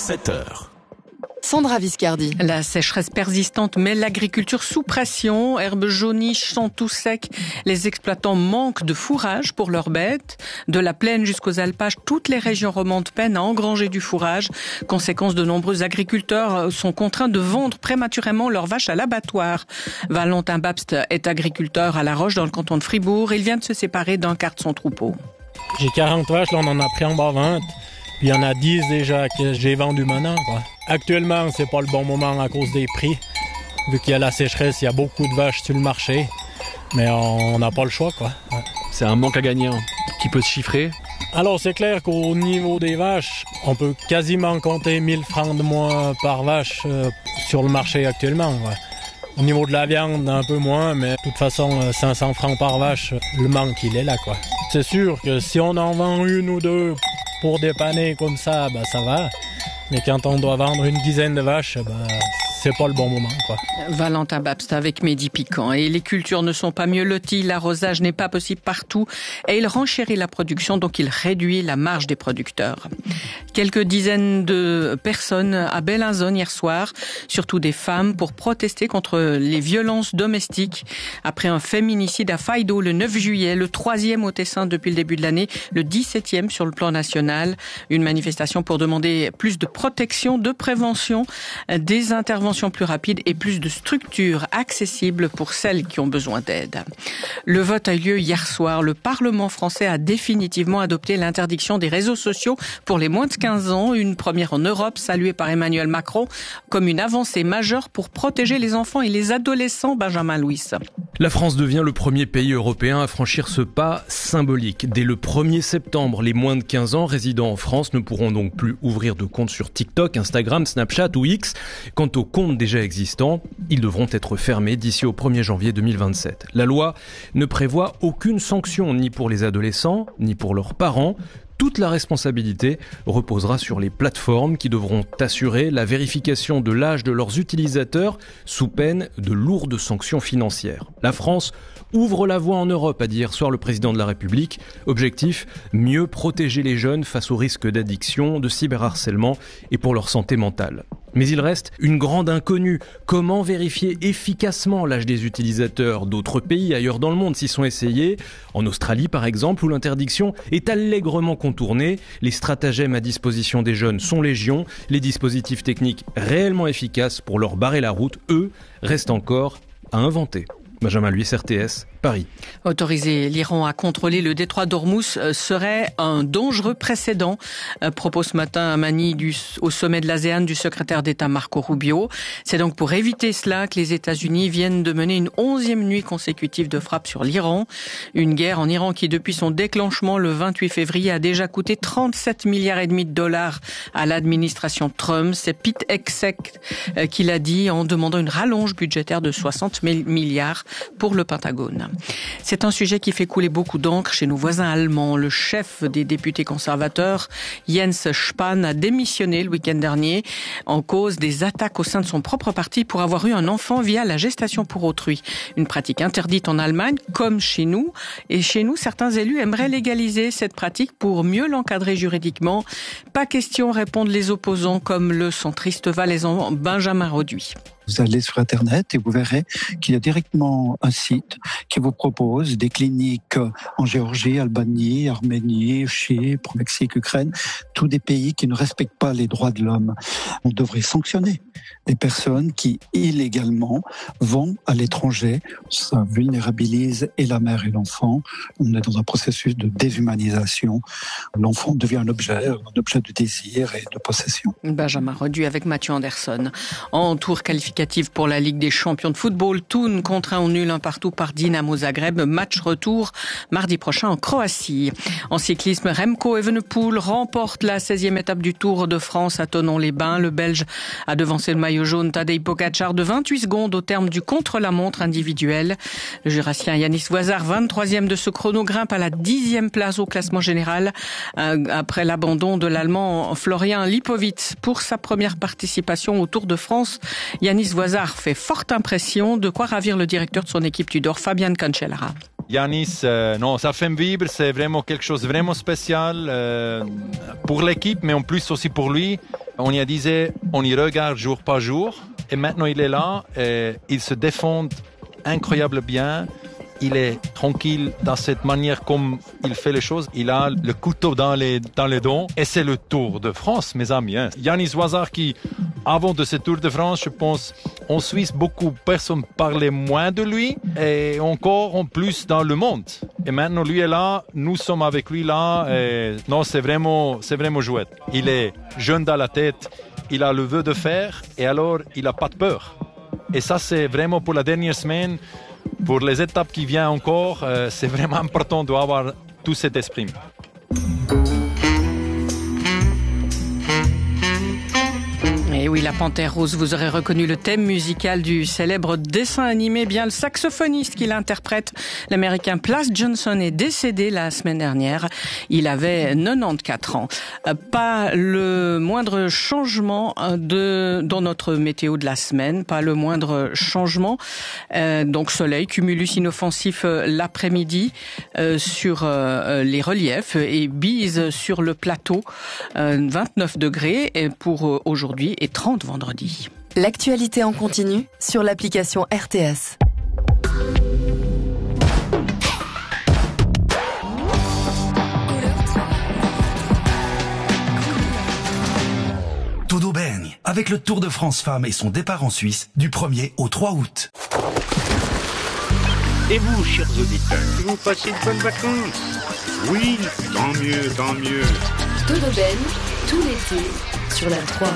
7h. Sandra Viscardi. La sécheresse persistante met l'agriculture sous pression. Herbes jaunies, champs tout secs. Les exploitants manquent de fourrage pour leurs bêtes. De la plaine jusqu'aux alpages, toutes les régions romandes peinent à engranger du fourrage. Conséquence, de nombreux agriculteurs sont contraints de vendre prématurément leurs vaches à l'abattoir. Valentin Babst est agriculteur à La Roche dans le canton de Fribourg. Il vient de se séparer d'un quart de son troupeau. J'ai 40 vaches, là on en a pris en bas 20. Puis il y en a 10 déjà que j'ai vendu maintenant, quoi. Actuellement, c'est pas le bon moment à cause des prix. Vu qu'il y a la sécheresse, il y a beaucoup de vaches sur le marché. Mais on n'a pas le choix, quoi. Ouais. C'est un manque à gagner qui peut se chiffrer. Alors, c'est clair qu'au niveau des vaches, on peut quasiment compter 1000 francs de moins par vache sur le marché actuellement, ouais. Au niveau de la viande, un peu moins, mais de toute façon, 500 francs par vache, le manque, il est là, quoi. C'est sûr que si on en vend une ou deux pour dépanner comme ça, ça va. Mais quand on doit vendre une dizaine de vaches, c'est pas le bon moment, quoi. Valentin Babst avec Mehdi Piquant. Et les cultures ne sont pas mieux loties, l'arrosage n'est pas possible partout et il renchérit la production, donc il réduit la marge des producteurs. Quelques dizaines de personnes à Bellinzone hier soir, surtout des femmes, pour protester contre les violences domestiques. Après un féminicide à Faydo le 9 juillet, le 3e au Tessin depuis le début de l'année, le 17e sur le plan national. Une manifestation pour demander plus de protection, de prévention, des interventions plus rapides et plus de structures accessibles pour celles qui ont besoin d'aide. Le vote a eu lieu hier soir. Le Parlement français a définitivement adopté l'interdiction des réseaux sociaux pour les moins de 15 ans, une première en Europe saluée par Emmanuel Macron comme une avancée majeure pour protéger les enfants et les adolescents. Benjamin Louis. La France devient le premier pays européen à franchir ce pas symbolique. Dès le 1er septembre, les moins de 15 ans résidant en France ne pourront donc plus ouvrir de compte sur TikTok, Instagram, Snapchat ou X. Quant aux comptes déjà existants, ils devront être fermés d'ici au 1er janvier 2027. La loi ne prévoit aucune sanction ni pour les adolescents, ni pour leurs parents. Toute la responsabilité reposera sur les plateformes qui devront assurer la vérification de l'âge de leurs utilisateurs sous peine de lourdes sanctions financières. La France ouvre la voie en Europe, a dit hier soir le président de la République. Objectif, mieux protéger les jeunes face aux risques d'addiction, de cyberharcèlement et pour leur santé mentale. Mais il reste une grande inconnue. Comment vérifier efficacement l'âge des utilisateurs? D'autres pays ailleurs dans le monde s'y sont essayés. En Australie par exemple, où l'interdiction est allègrement contournée. Les stratagèmes à disposition des jeunes sont légion. Les dispositifs techniques réellement efficaces pour leur barrer la route, eux, restent encore à inventer. Benjamin Louis, RTS, Paris. Autoriser l'Iran à contrôler le détroit d'Ormuz serait un dangereux précédent, propose ce matin à Manille au sommet de l'ASEAN du secrétaire d'État Marco Rubio. C'est donc pour éviter cela que les États-Unis viennent de mener une 11e nuit consécutive de frappe sur l'Iran. Une guerre en Iran qui, depuis son déclenchement le 28 février, a déjà coûté 37 milliards et demi de dollars à l'administration Trump. C'est Pete Hegseth qui l'a dit en demandant une rallonge budgétaire de 60 milliards pour le Pentagone. C'est un sujet qui fait couler beaucoup d'encre chez nos voisins allemands. Le chef des députés conservateurs, Jens Spahn, a démissionné le week-end dernier en cause des attaques au sein de son propre parti pour avoir eu un enfant via la gestation pour autrui. Une pratique interdite en Allemagne, comme chez nous. Et chez nous, certains élus aimeraient légaliser cette pratique pour mieux l'encadrer juridiquement. Pas question, répondent les opposants, comme le centriste valaisan Benjamin Roduit. Vous allez sur Internet et vous verrez qu'il y a directement un site qui vous propose des cliniques en Géorgie, Albanie, Arménie, Chypre, Mexique, Ukraine, tous des pays qui ne respectent pas les droits de l'homme. On devrait sanctionner des personnes qui illégalement vont à l'étranger. Ça vulnérabilise et la mère et l'enfant. On est dans un processus de déshumanisation. L'enfant devient un objet de désir et de possession. Benjamin Roduit avec Mathieu Anderson. En tour qualificatif pour la Ligue des champions de football, Thun contraint au nul 1-1 par Dinamo Zagreb. Match retour mardi prochain en Croatie. En cyclisme, Remco Evenepoel remporte la 16e étape du Tour de France à Thonon-les-Bains. Le Belge a devancé le maillot jaune Tadej Pogačar de 28 secondes au terme du contre-la-montre individuel. Le Jurassien Yanis Voisard, 23e de ce chrono, grimpe à la 10e place au classement général après l'abandon de l'Allemand Florian Lipowitz pour sa première participation au Tour de France. Yanis Voisard fait forte impression, de quoi ravir le directeur de son équipe Tudor, Fabian Cancellara. Yanis, non, ça fait me vibrer, c'est vraiment quelque chose de vraiment spécial pour l'équipe, mais en plus aussi pour lui. On y disait, on y regarde jour par jour. Et maintenant, il est là. Et il se défend incroyablement bien. Il est tranquille dans cette manière comme il fait les choses. Il a le couteau dans les dents. Et c'est le Tour de France, mes amis. Yanis Wazar qui, avant de ce Tour de France, je pense, en Suisse, beaucoup de personnes parlaient moins de lui. Et encore en plus dans le monde. Et maintenant, lui est là. Nous sommes avec lui là. Et non, c'est vraiment chouette. Il est jeune dans la tête. Il a le vœu de faire. Et alors, il n'a pas de peur. Et ça, c'est vraiment pour la dernière semaine. Pour les étapes qui viennent encore, c'est vraiment important d'avoir tout cet esprit. Et oui, la Panthère Rose, vous aurez reconnu le thème musical du célèbre dessin animé. Bien, le saxophoniste qui l'interprète, l'Américain Plas Johnson, est décédé la semaine dernière. Il avait 94 ans. Pas le moindre changement dans notre météo de la semaine, pas le moindre changement. Donc soleil, cumulus inoffensif l'après-midi sur les reliefs et bise sur le plateau. 29 degrés pour aujourd'hui et 30 vendredi. L'actualité en continu sur l'application RTS. Todo baigne avec le Tour de France Femmes et son départ en Suisse du 1er au 3 août. Et vous, chers auditeurs, vous passez de bonnes vacances? Oui, tant mieux, tant mieux. Todo baigne tout l'été sur la 3.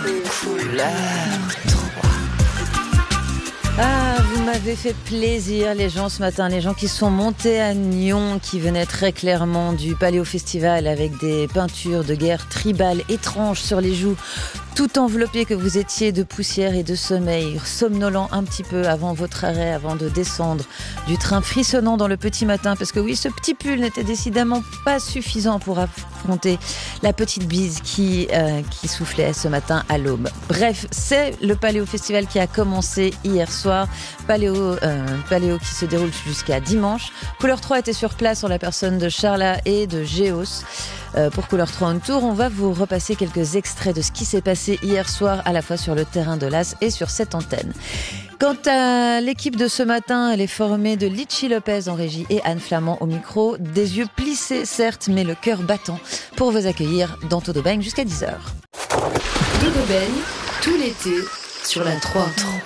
Ah, vous m'avez fait plaisir les gens ce matin, les gens qui sont montés à Nyon, qui venaient très clairement du Paléo Festival avec des peintures de guerre tribales étranges sur les joues, tout enveloppé que vous étiez de poussière et de sommeil, somnolent un petit peu avant votre arrêt, avant de descendre du train, frissonnant dans le petit matin, parce que oui, ce petit pull n'était décidément pas suffisant pour affronter la petite bise qui soufflait ce matin à l'aube. Bref, c'est le Paléo Festival qui a commencé hier soir, Paléo qui se déroule jusqu'à dimanche. Couleur 3 était sur place en la personne de Charla et de Géos. Pour Couleur 3 on Tour, on va vous repasser quelques extraits de ce qui s'est passé hier soir à la fois sur le terrain de l'As et sur cette antenne. Quant à l'équipe de ce matin, elle est formée de Litchi Lopez en régie et Anne Flamand au micro. Des yeux plissés certes, mais le cœur battant pour vous accueillir dans Todo baigne jusqu'à 10h. Todo baigne tout l'été sur la 3.